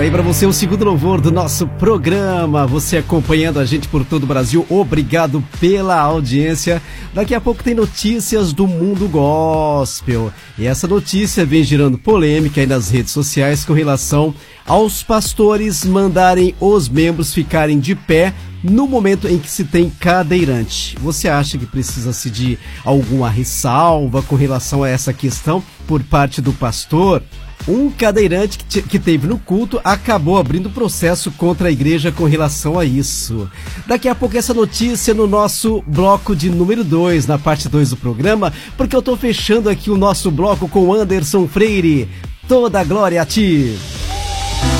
Daí para você o segundo louvor do nosso programa, você acompanhando a gente por todo o Brasil, obrigado pela audiência. Daqui a pouco tem notícias do mundo gospel, e essa notícia vem gerando polêmica aí nas redes sociais com relação aos pastores mandarem os membros ficarem de pé no momento em que se tem cadeirante. Você acha que precisa-se de alguma ressalva com relação a essa questão por parte do pastor? Um cadeirante que teve no culto acabou abrindo processo contra a igreja com relação a isso. Daqui a pouco essa notícia no nosso bloco de número 2, na parte 2 do programa, porque eu tô fechando aqui o nosso bloco com Anderson Freire. Toda a glória a ti!